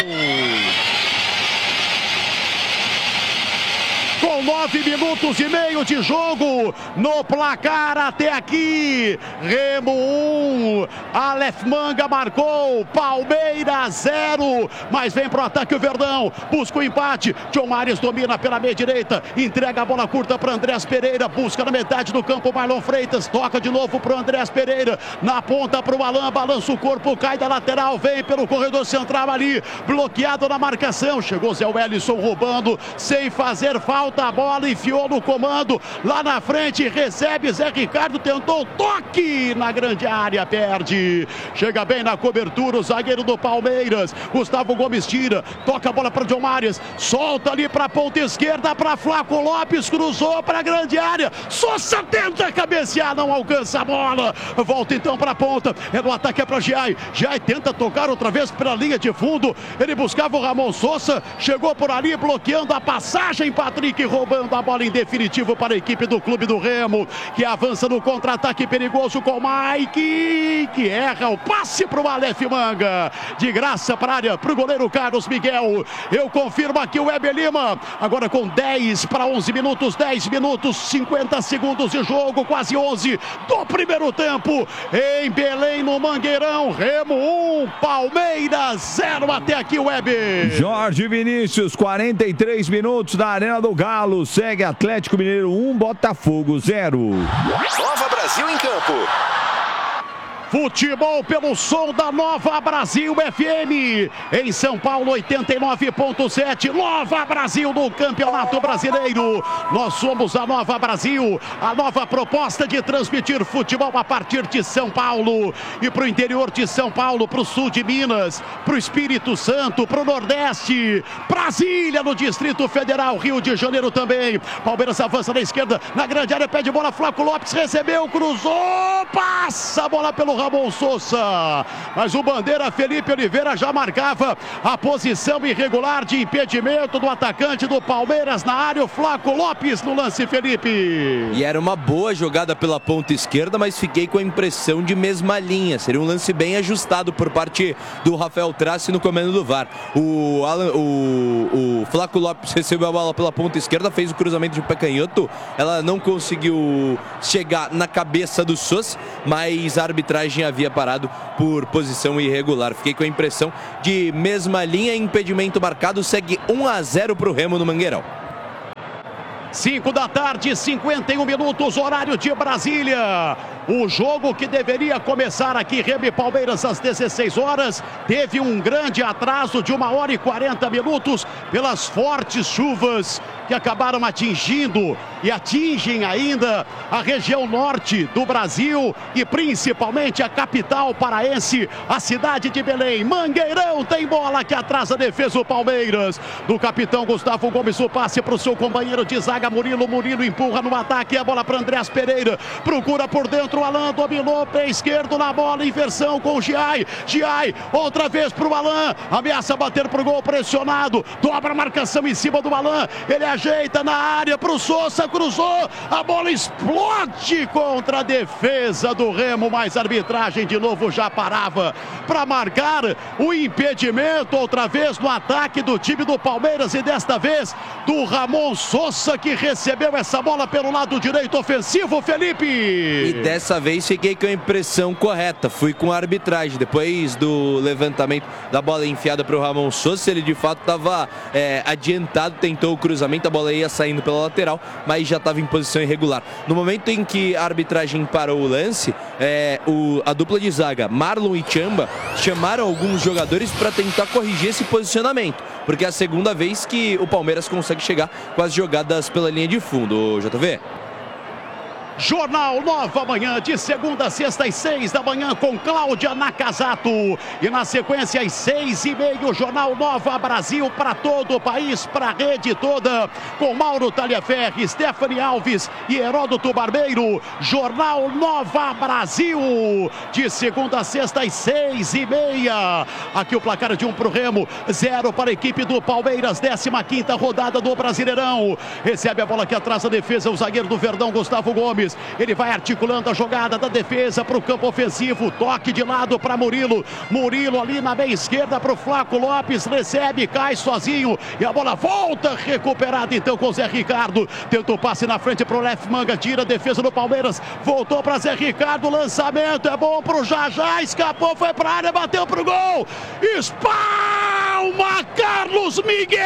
Com nove minutos e meio de jogo no placar até aqui. Remo um, Aleph Manga marcou, Palmeiras zero. Mas vem pro ataque o Verdão, busca o empate. John Arias domina pela meia direita, entrega a bola curta para Andrés Pereira, busca na metade do campo Marlon Freitas, toca de novo pro Andrés Pereira, na ponta pro Alan, balança o corpo, cai da lateral, vem pelo corredor central ali, bloqueado na marcação. Chegou Zé Wellison roubando, sem fazer falta. A bola enfiou no comando, lá na frente recebe Zé Ricardo, tentou toque na grande área, perde. Chega bem na cobertura o zagueiro do Palmeiras, Gustavo Gomes tira, toca a bola para John Arias, solta ali para a ponta esquerda para Flaco Lopes, cruzou para a grande área, Sousa tenta cabecear, não alcança a bola, volta então para a ponta, é no ataque, é para Giai, Giai tenta tocar outra vez pela linha de fundo, ele buscava o Ramon Sousa, chegou por ali bloqueando a passagem, Patrick roubou roubando a bola em definitivo para a equipe do Clube do Remo, que avança no contra-ataque perigoso com Mike, que erra o passe para o Aleph Manga, de graça para a área, para o goleiro Carlos Miguel. Eu confirmo aqui o Weber Lima, agora com dez para onze minutos, dez minutos, cinquenta segundos de jogo, quase onze do primeiro tempo, em Belém, no Mangueirão. Remo um, Palmeiras zero até aqui, Weber. Jorge Vinícius, quarenta e três minutos na Arena do Galo, segue Atlético Mineiro um, Botafogo zero. Nova Brasil em campo. Futebol pelo som da Nova Brasil F M. Em São Paulo, oitenta e nove ponto sete. Nova Brasil no Campeonato Brasileiro. Nós somos a Nova Brasil. A nova proposta de transmitir futebol a partir de São Paulo. E para o interior de São Paulo, para o sul de Minas, para o Espírito Santo, para o Nordeste, Brasília, no Distrito Federal, Rio de Janeiro também. Palmeiras avança na esquerda, na grande área, pede bola. Flaco Lopes recebeu, cruzou, passa a bola pelo Ramon Sousa, mas o bandeira Felipe Oliveira já marcava a posição irregular de impedimento do atacante do Palmeiras na área, o Flaco Lopes no lance, Felipe. E era uma boa jogada pela ponta esquerda, mas fiquei com a impressão de mesma linha. Seria um lance bem ajustado por parte do Rafael Trace no comando do V A R. O, Alan, o, o Flaco Lopes recebeu a bola pela ponta esquerda, fez o cruzamento de pé canhoto, ela não conseguiu chegar na cabeça do Sousa, mas a arbitragem havia parado por posição irregular. Fiquei com a impressão de mesma linha, impedimento marcado, segue um a zero para o Remo no Mangueirão. cinco da tarde, cinquenta e um minutos, horário de Brasília. O jogo que deveria começar aqui, Remo e Palmeiras, às dezesseis horas, teve um grande atraso de uma hora e quarenta minutos pelas fortes chuvas que acabaram atingindo e atingem ainda a região norte do Brasil e principalmente a capital paraense, a cidade de Belém. Mangueirão tem bola que atrasa a defesa do Palmeiras. Do capitão Gustavo Gomes, o passe para o seu companheiro de zaga Murilo. Murilo empurra no ataque, a bola para Andrés Pereira, procura por dentro o Alan, dominou pé esquerdo na bola, inversão com o Giai. Giai, outra vez para o Alan, ameaça bater para o gol, pressionado, dobra a marcação em cima do Alan, ele ajeita na área para o Sousa, cruzou, a bola explode contra a defesa do Remo, mas a arbitragem de novo já parava para marcar o impedimento outra vez no ataque do time do Palmeiras e desta vez do Ramon Sousa, que recebeu essa bola pelo lado direito ofensivo, Felipe. E dessa vez fiquei com a impressão correta, fui com a arbitragem, depois do levantamento da bola enfiada para o Ramon Sousa, ele de fato estava é, adiantado, tentou o cruzamento, a bola ia saindo pela lateral, mas já estava em posição irregular. No momento em que a arbitragem parou o lance, é, o, a dupla de zaga, Marlon e Chamba, chamaram alguns jogadores para tentar corrigir esse posicionamento, porque é a segunda vez que o Palmeiras consegue chegar com as jogadas pela linha de fundo, J V. Jornal Nova Manhã, de segunda a sexta às seis da manhã, com Cláudia Nakazato. E na sequência às seis e meia, o Jornal Nova Brasil para todo o país, para a rede toda, com Mauro Talhaferri, Stephanie Alves e Heródoto Barbeiro. Jornal Nova Brasil, de segunda a sexta às seis e meia. Aqui o placar de um para o Remo, zero para a equipe do Palmeiras, décima quinta rodada do Brasileirão. Recebe a bola aqui atrás da defesa, o zagueiro do Verdão, Gustavo Gomes. Ele vai articulando a jogada da defesa para o campo ofensivo, toque de lado para Murilo, Murilo ali na meia esquerda para o Flaco Lopes, recebe, cai sozinho e a bola volta, recuperada então com o Zé Ricardo, tenta o passe na frente para o Aleph Manga, tira a defesa do Palmeiras, voltou para Zé Ricardo, lançamento é bom para o Jajá, escapou, foi para a área, bateu para o gol, espalma Carlos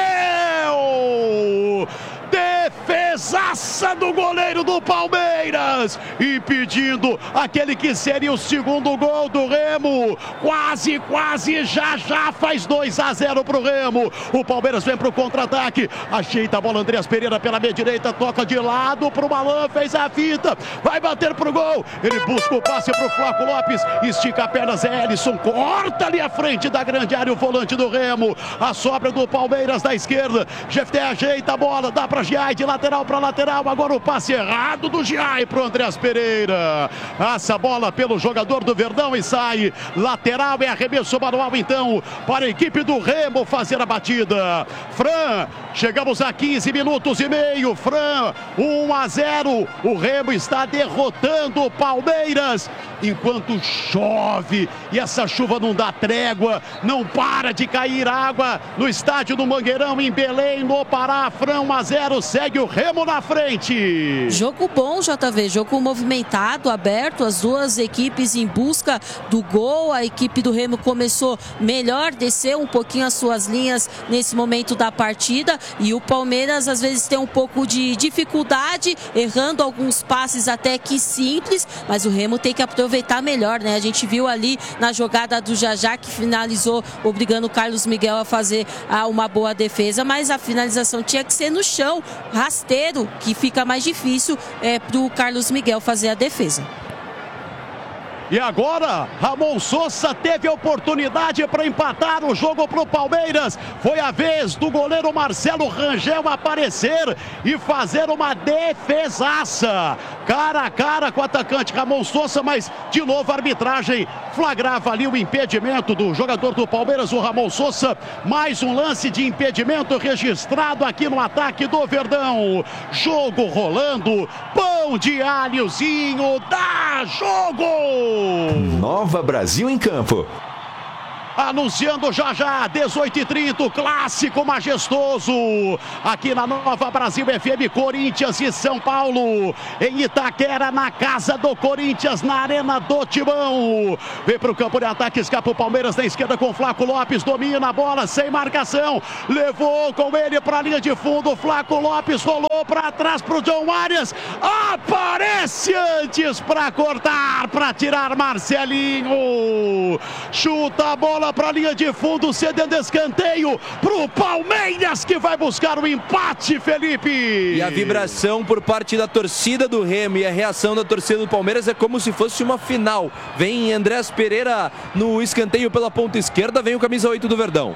Miguel! Defesaça do goleiro do Palmeiras, impedindo aquele que seria o segundo gol do Remo. Quase, quase, já já faz dois a zero pro Remo. O Palmeiras vem pro contra-ataque, ajeita a bola Andrés Pereira pela meia direita, toca de lado pro Malan, fez a fita, vai bater pro gol. Ele busca o passe pro Flaco Lopes, estica a perna, Zé Ellison, corta ali à frente da grande área o volante do Remo. A sobra do Palmeiras da esquerda, Jefté ajeita a bola, dá pra Giai de lateral para lateral, agora o passe errado do Giai para o Andrés Pereira. Passa a bola pelo jogador do Verdão e sai. Lateral é arremesso manual então para a equipe do Remo fazer a batida. Fran, chegamos a quinze minutos e meio. Fran, um a zero. O Remo está derrotando o Palmeiras enquanto chove e essa chuva não dá trégua, não para de cair água no estádio do Mangueirão em Belém, no Pará. Fran, um a zero, segue o Remo na frente. Jogo bom, J V, jogo movimentado, aberto, as duas equipes em busca do gol. A equipe do Remo começou melhor, desceu um pouquinho as suas linhas nesse momento da partida, e o Palmeiras às vezes tem um pouco de dificuldade, errando alguns passes até que simples, mas o Remo tem que aproveitar melhor, né? A gente viu ali na jogada do Jajá, que finalizou obrigando o Carlos Miguel a fazer ah, uma boa defesa, mas a finalização tinha que ser no chão, rasteiro, que fica mais difícil é, para o Carlos Miguel fazer a defesa. E agora, Ramon Sosa teve a oportunidade para empatar o jogo para o Palmeiras. Foi a vez do goleiro Marcelo Rangel aparecer e fazer uma defesaça. Cara a cara com o atacante Ramon Sosa, mas de novo a arbitragem flagrava ali o impedimento do jogador do Palmeiras, o Ramon Sosa. Mais um lance de impedimento registrado aqui no ataque do Verdão. Jogo rolando, pão de alhozinho, dá jogo! Nova Brasil em Campo. Anunciando já já, dezoito e trinta, o clássico majestoso. Aqui na Nova Brasil F M, Corinthians e São Paulo. Em Itaquera, na casa do Corinthians, na Arena do Timão. Vem para o campo de ataque, escapa o Palmeiras na esquerda com Flaco Lopes. Domina a bola, sem marcação. Levou com ele para a linha de fundo. Flaco Lopes rolou para trás para o John Arias. Aparece antes para cortar, para tirar Marcelinho. Chuta a bola para a linha de fundo, cedendo escanteio para o Palmeiras, que vai buscar o empate, Felipe. E a vibração por parte da torcida do Remo e a reação da torcida do Palmeiras é como se fosse uma final. Vem Andrés Pereira no escanteio pela ponta esquerda, vem o camisa oito do Verdão.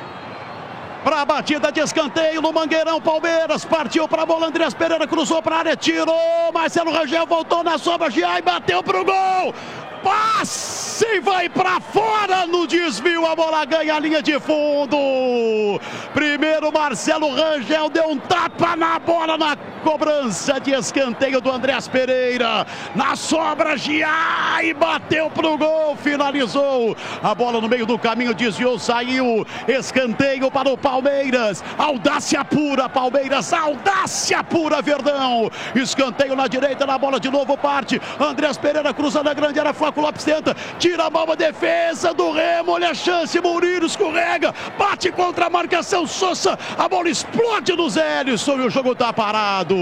Para a batida de escanteio no Mangueirão, Palmeiras partiu para a bola, Andrés Pereira cruzou para a área, tirou, Marcelo Rangel voltou na sobra, Giai bateu para o gol. Passe, vai para fora no desvio, a bola ganha a linha de fundo. Primeiro Marcelo Rangel deu um tapa na bola na cobrança de escanteio do Andrés Pereira. Na sobra, Giai bateu pro gol, finalizou. A bola no meio do caminho, desviou, saiu. Escanteio para o Palmeiras. Audácia pura, Palmeiras, audácia pura, Verdão. Escanteio na direita, na bola de novo parte. Andrés Pereira cruza na grande área, Flaco Lopes tenta, tira a mão, a defesa do Remo, olha a chance, Murilo escorrega, bate contra a marcação, Sosa, a bola explode no Zélison e o jogo tá parado.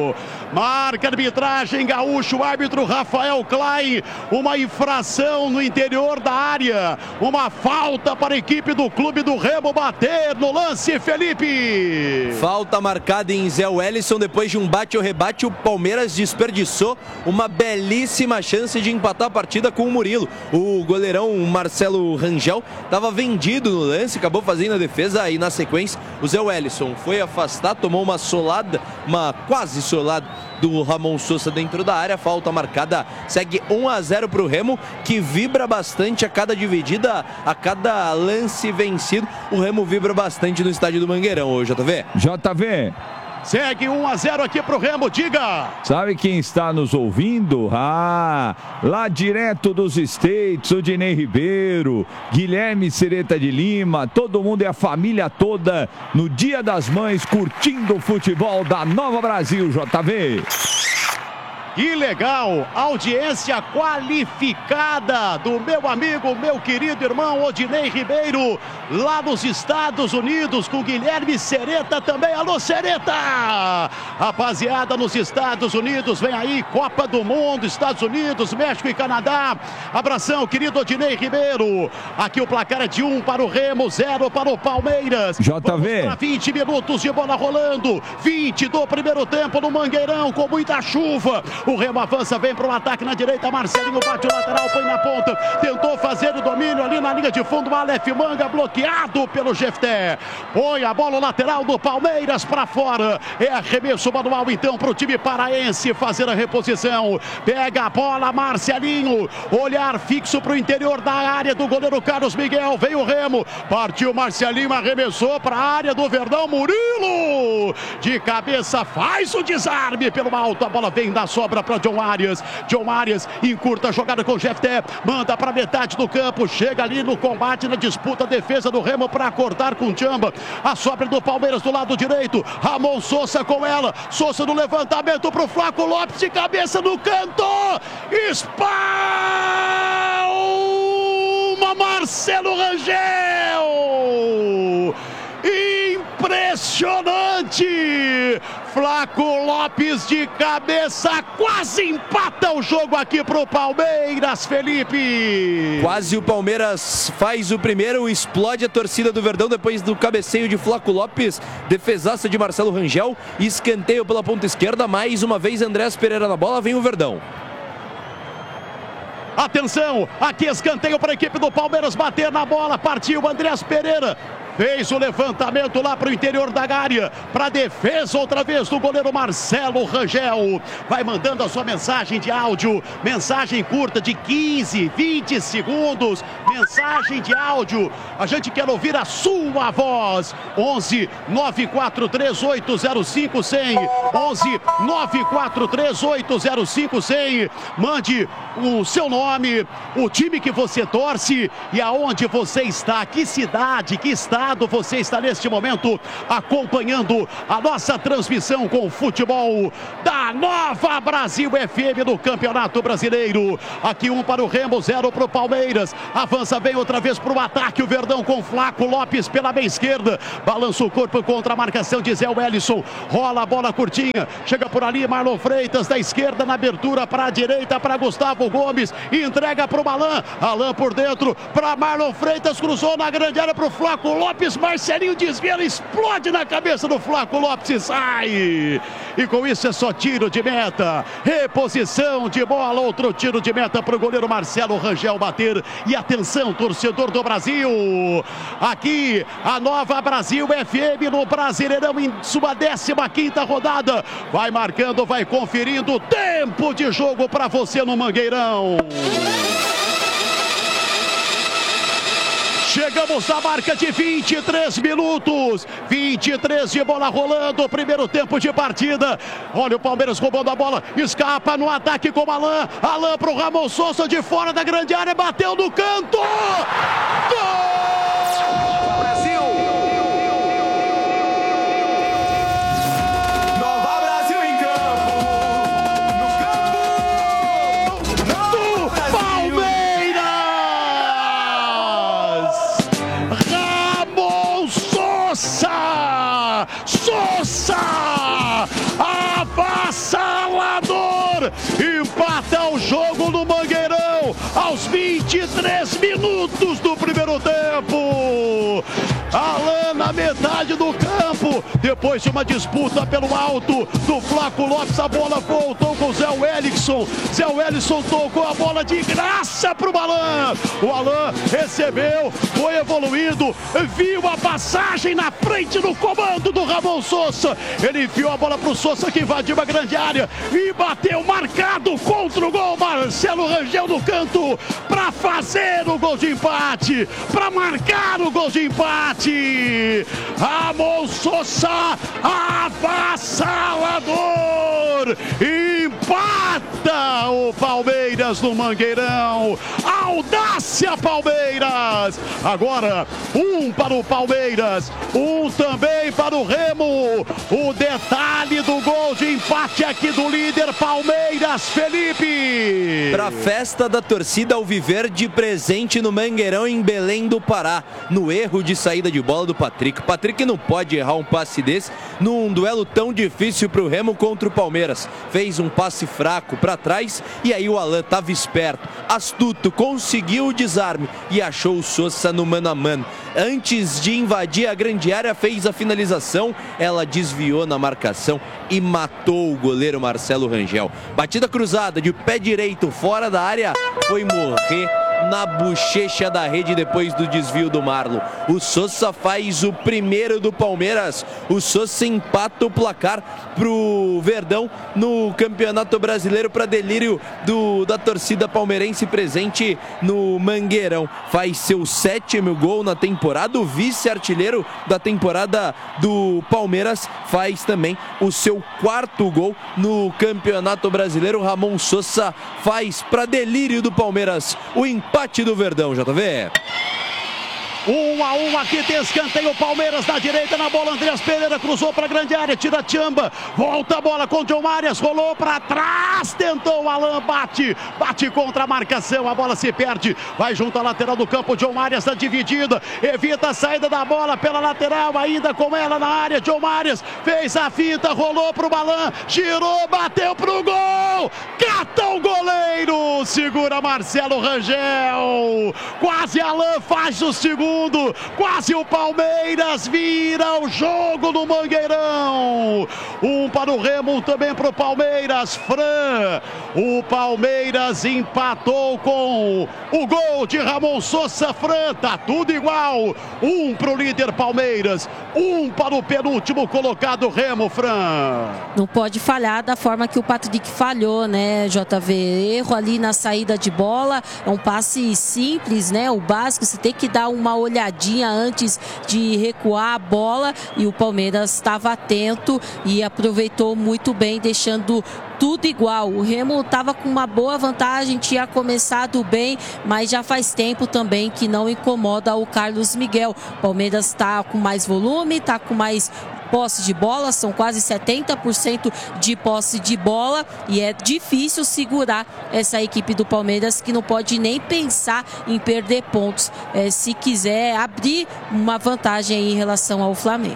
Marca a arbitragem, gaúcho, árbitro Rafael Klein, uma infração no interior da área, uma falta para a equipe do clube do Remo bater no lance, Felipe. Falta marcada em Zé Wellison, depois de um bate ou rebate, o Palmeiras desperdiçou uma belíssima chance de empatar a partida com o Murilo. O goleirão Marcelo Rangel estava vendido no lance, acabou fazendo a defesa e na sequência o Zé Wellison foi afastar, tomou uma solada, uma quase solada do Ramon Sosa dentro da área. Falta marcada, segue um a zero para o Remo, que vibra bastante a cada dividida, a cada lance vencido. O Remo vibra bastante no estádio do Mangueirão hoje, J V. J V. Segue um a zero aqui pro Remo, diga! Sabe quem está nos ouvindo? Ah, lá direto dos States, o Dinei Ribeiro, Guilherme Sereta de Lima, todo mundo e a família toda no Dia das Mães, curtindo o futebol da Nova Brasil, J V. Que legal, audiência qualificada do meu amigo, meu querido irmão Odinei Ribeiro, lá nos Estados Unidos, com Guilherme Sereta também. Alô, Sereta! Rapaziada, nos Estados Unidos, vem aí, Copa do Mundo, Estados Unidos, México e Canadá. Abração, querido Odinei Ribeiro. Aqui o placar é de um para o Remo, zero para o Palmeiras. J V. Para vinte minutos de bola rolando, vinte do primeiro tempo no Mangueirão, com muita chuva. O Remo avança, vem para o ataque na direita. Marcelinho bate o lateral, põe na ponta. Tentou fazer o domínio ali na linha de fundo. Aleph Manga bloqueado pelo Jefté. Põe a bola lateral do Palmeiras para fora. É arremesso manual então para o time paraense fazer a reposição. Pega a bola, Marcelinho. Olhar fixo para o interior da área do goleiro Carlos Miguel. Veio o Remo. Partiu Marcelinho, arremessou para a área do Verdão. Murilo de cabeça faz o desarme pelo alto. A bola vem da sobra para John Arias. John Arias encurta a jogada com o Jefté. Manda para metade do campo. Chega ali no combate, na disputa, defesa do Remo para acordar com o Tchamba. A sobra do Palmeiras do lado direito. Ramon Sousa com ela. Sousa no levantamento para o Flaco Lopes de cabeça no canto. Espalma Marcelo Rangel. Impressionante! Flaco Lopes de cabeça quase empata o jogo aqui pro Palmeiras, Felipe. Quase o Palmeiras faz o primeiro, explode a torcida do Verdão depois do cabeceio de Flaco Lopes, defesaça de Marcelo Rangel, escanteio pela ponta esquerda, mais uma vez Andrés Pereira na bola, vem o Verdão. Atenção, aqui escanteio para a equipe do Palmeiras bater na bola, partiu Andrés Pereira. Fez o levantamento lá para o interior da área, para a defesa outra vez do goleiro Marcelo Rangel. Vai mandando a sua mensagem de áudio, mensagem curta de quinze, vinte segundos, mensagem de áudio. A gente quer ouvir a sua voz. onze nove quatro três oito zero cinco cem. onze nove quatro três oito zero cinco cem. Mande o seu nome, o time que você torce e aonde você está, que cidade, que estado você está neste momento acompanhando a nossa transmissão com o futebol da Nova Brasil F M do Campeonato Brasileiro. Aqui um para o Remo, zero para o Palmeiras. Avança, vem outra vez para o ataque. O Verdão com Flaco Lopes pela meia esquerda. Balança o corpo contra a marcação de Zé Wellison. Rola a bola curtinha. Chega por ali Marlon Freitas da esquerda na abertura para a direita para Gustavo Gomes. Entrega para o Alan. Alan por dentro para Marlon Freitas. Cruzou na grande área para o Flaco Lopes. Marcelinho desvia, explode na cabeça do Flaco Lopes e sai. E com isso é só tiro de meta. Reposição de bola, outro tiro de meta para o goleiro Marcelo Rangel bater. E atenção, torcedor do Brasil. Aqui a Nova Brasil F M no Brasileirão em sua décima quinta rodada. Vai marcando, vai conferindo. Tempo de jogo para você no Mangueirão. Chegamos à marca de vinte e três minutos, vinte e três de bola rolando, primeiro tempo de partida. Olha o Palmeiras roubando a bola, escapa no ataque com o Alan. Alan para o Ramon Sousa de fora da grande área, bateu no canto. Gol! Brasil! Nova Brasil em campo! No campo! Do Palmeiras! Ramon Sousa! Sousa! Avassalador! Empata o jogo no Mangueirão aos vinte e três minutos do primeiro tempo. Alan na metade do campo, depois de uma disputa pelo alto do Flaco Lopes, a bola voltou com o Zé Wellison. Zé Wellison tocou a bola de graça para o Alan. O Alan recebeu, foi evoluindo, viu a passagem na frente do comando do Ramon Sousa. Ele enfiou a bola para o Sousa que invadiu uma grande área e bateu marcado contra o gol. Marcelo Rangel no canto para fazer o gol de empate, para marcar o gol de empate. Ramon Sousa, avassalador, empata o Palmeiras no Mangueirão. Audácia Palmeiras. Agora um para o Palmeiras, um também para o Remo. O detalhe do gol de empate aqui do líder Palmeiras, Felipe. Para a festa da torcida alviverde presente no Mangueirão em Belém do Pará, no erro de saída de bola do Patrick. Patrick não pode errar um passe desse num duelo tão difícil para o Remo contra o Palmeiras. Fez um passe fraco para trás e aí o Alan estava esperto, astuto, conseguiu desarmar desarme e achou o Sosa no mano a mano. Antes de invadir a grande área, fez a finalização, ela desviou na marcação e matou o goleiro Marcelo Rangel. Batida cruzada de pé direito fora da área, foi morrer na bochecha da rede depois do desvio do Marlon. O Sosa faz o primeiro do Palmeiras. O Sosa empata o placar pro Verdão no Campeonato Brasileiro, para delírio do, da torcida palmeirense presente no Mangueirão. Faz seu sétimo gol na temporada. O vice-artilheiro da temporada do Palmeiras faz também o seu quarto gol no Campeonato Brasileiro. Ramon Sosa faz, para delírio do Palmeiras, o empate do Verdão, J V. Um a um aqui, tem escanteio, o Palmeiras na direita, na bola, Andreas Pereira cruzou para a grande área, tira Tchamba, volta a bola com o John Marias, rolou para trás, tentou o Alan, bate, bate contra a marcação, a bola se perde, vai junto à lateral do campo, John Marias na dividida, evita a saída da bola pela lateral, ainda com ela na área, John Marias fez a fita, rolou para o Balan, girou, bateu para o gol, cata o goleiro, segura Marcelo Rangel, quase Alan faz o segundo, quase o Palmeiras vira o jogo no Mangueirão. Um para o Remo, também para o Palmeiras. Fran, o Palmeiras empatou com o gol de Ramon Sosa. Fran, tá tudo igual. Um para o líder Palmeiras, um para o penúltimo colocado Remo. Fran, não pode falhar da forma que o Patrick falhou, né, J V? Erro ali na saída de bola, é um passe simples, né, o básico, você tem que dar uma olhadinha antes de recuar a bola, e o Palmeiras estava atento e aproveitou muito bem, deixando tudo igual. O Remo estava com uma boa vantagem, tinha começado bem, mas já faz tempo também que não incomoda o Carlos Miguel. O Palmeiras está com mais volume, está com mais posse de bola, são quase setenta por cento de posse de bola, e é difícil segurar essa equipe do Palmeiras, que não pode nem pensar em perder pontos, é, se quiser abrir uma vantagem em relação ao Flamengo.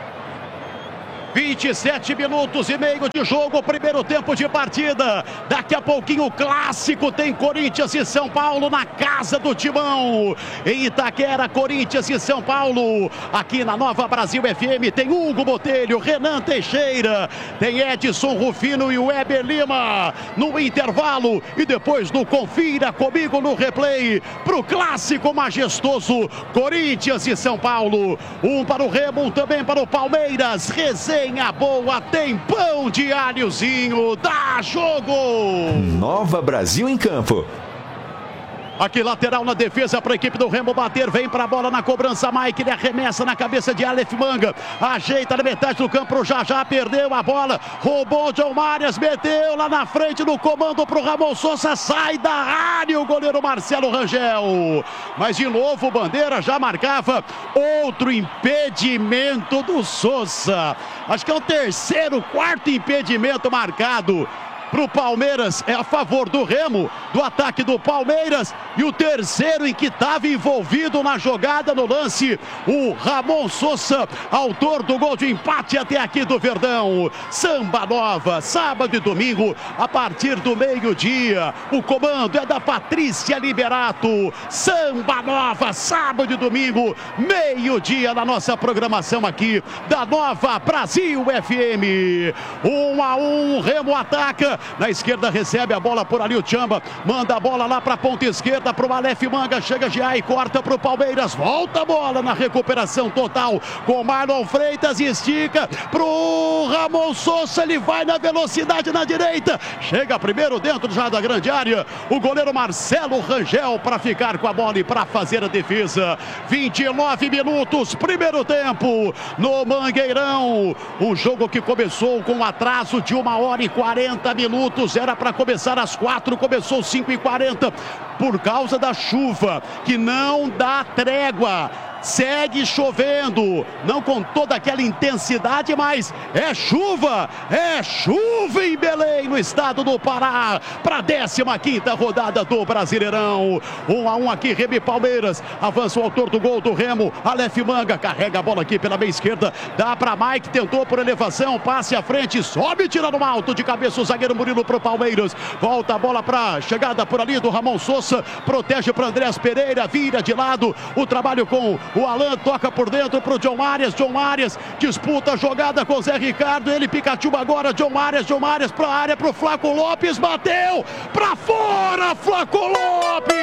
vinte e sete minutos e meio de jogo, primeiro tempo de partida. Daqui a pouquinho o clássico, tem Corinthians e São Paulo na casa do Timão. Em Itaquera, Corinthians e São Paulo. Aqui na Nova Brasil F M tem Hugo Botelho, Renan Teixeira, tem Edson Rufino e o Weber Lima. No intervalo e depois do Confira Comigo no replay, pro clássico majestoso, Corinthians e São Paulo. Um para o Remo, um também para o Palmeiras. Resenha boa, tem pão de alhozinho, dá jogo! Nova Brasil em campo. Aqui lateral na defesa para a equipe do Remo bater, vem para a bola na cobrança, Mike, ele arremessa na cabeça de Aleph Manga, ajeita na metade do campo, já já perdeu a bola, roubou John Marias, meteu lá na frente no comando para o Ramon Sosa, sai da área o goleiro Marcelo Rangel, mas de novo o Bandeira já marcava outro impedimento do Sosa, acho que é o terceiro, quarto impedimento marcado para o Palmeiras, é a favor do Remo, do ataque do Palmeiras, e o terceiro em que estava envolvido na jogada, no lance, o Ramon Sosa, autor do gol de empate até aqui do Verdão. Samba Nova, sábado e domingo, a partir do meio-dia, o comando é da Patrícia Liberato. Samba Nova, sábado e domingo, meio-dia, na nossa programação aqui da Nova Brasil F M. Um a um, Remo ataca. Na esquerda recebe a bola por ali o Tchamba, manda a bola lá para a ponta esquerda para o Aleph Manga, chega já e corta para o Palmeiras, volta a bola na recuperação total com Marlon Freitas, estica para o Ramon Sosa, ele vai na velocidade na direita, chega primeiro dentro já da grande área, o goleiro Marcelo Rangel para ficar com a bola e para fazer a defesa. Vinte e nove minutos, primeiro tempo no Mangueirão, um jogo que começou com um atraso de uma hora e quarenta minutos. Minutos, era para começar às quatro, começou cinco e quarenta por causa da chuva que não dá trégua. Segue chovendo, não com toda aquela intensidade, mas é chuva, é chuva em Belém, no estado do Pará, para a décima quinta rodada do Brasileirão. Um a um aqui, Remo e Palmeiras, avança o autor do gol do Remo, Aleph Manga, carrega a bola aqui pela meia esquerda, dá para Mike, tentou por elevação, passe à frente, sobe e tira no alto, de cabeça o zagueiro Murilo para o Palmeiras, volta a bola para chegada por ali do Ramon Sosa, cobrança, protege para Andrés Pereira, vira de lado, o trabalho com o Alan, toca por dentro para o John Arias, John Arias disputa a jogada com o Zé Ricardo, ele Pikachu agora, John Arias, John Arias para a área, para o Flaco Lopes, bateu para fora, Flaco Lopes!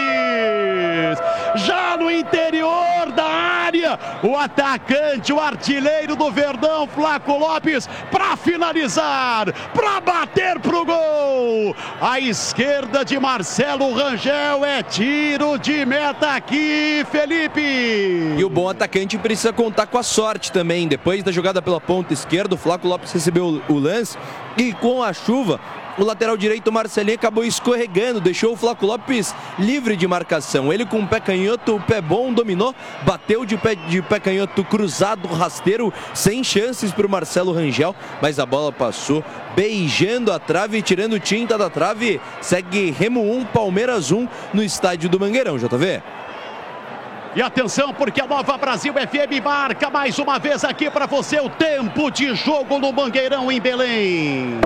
Já no interior da área, o atacante, o artilheiro do Verdão, Flaco Lopes, para finalizar, para bater pro gol. A esquerda de Marcelo Rangel é tiro de meta aqui, Felipe. E o bom atacante precisa contar com a sorte também. Depois da jogada pela ponta esquerda, o Flaco Lopes recebeu o lance e com a chuva, o lateral direito, Marcelinho, acabou escorregando, deixou o Flaco Lopes livre de marcação. Ele com o pé canhoto, o pé bom, dominou, bateu de pé, de pé canhoto cruzado, rasteiro, sem chances para o Marcelo Rangel, mas a bola passou beijando a trave, tirando tinta da trave. Segue Remo um, Palmeiras um no estádio do Mangueirão, J V. E atenção, porque a Nova Brasil F M marca mais uma vez aqui para você o tempo de jogo no Mangueirão, em Belém.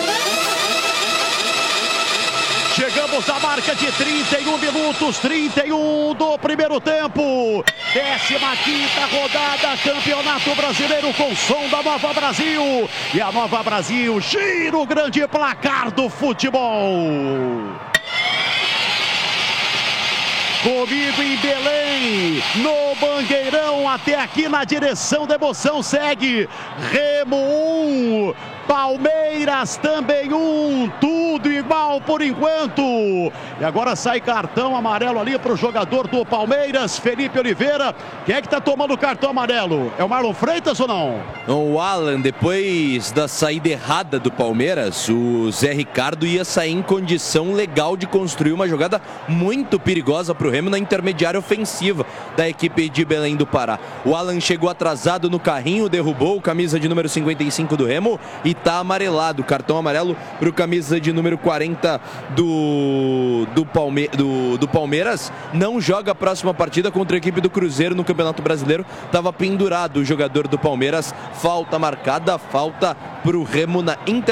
Chegamos à marca de trinta e um minutos, trinta e um do primeiro tempo. décima quinta rodada, Campeonato Brasileiro com som da Nova Brasil. E a Nova Brasil gira o grande placar do futebol. Comigo em Belém, no Mangueirão, até aqui na direção da emoção, segue Remo um, Palmeiras também um, tudo igual por enquanto. E agora sai cartão amarelo ali para o jogador do Palmeiras, Felipe Oliveira. Quem é que está tomando o cartão amarelo? É o Marlon Freitas ou não? O Alan, depois da saída errada do Palmeiras, o Zé Ricardo ia sair em condição legal de construir uma jogada muito perigosa para o Remo na intermediária ofensiva da equipe de Belém do Pará. O Alan chegou atrasado no carrinho, derrubou o camisa de número cinquenta e cinco do Remo e tá amarelado. Cartão amarelo para o camisa de número quarenta do, do, Palme, do, do Palmeiras. Não joga a próxima partida contra a equipe do Cruzeiro no Campeonato Brasileiro. Estava pendurado o jogador do Palmeiras. Falta marcada, falta para o Remo na inter